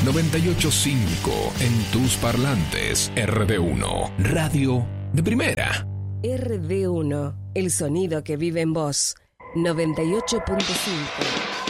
98.5 en tus parlantes. RD1, radio de primera. RD1, el sonido que vive en vos. 98.5.